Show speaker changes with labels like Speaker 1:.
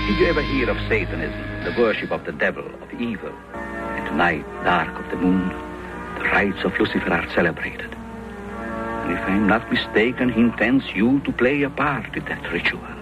Speaker 1: Did you ever hear of Satanism, the worship of the devil, of evil? And tonight, dark of the moon, the rites of Lucifer are celebrated. And if I'm not mistaken, he intends you to play a part in that ritual.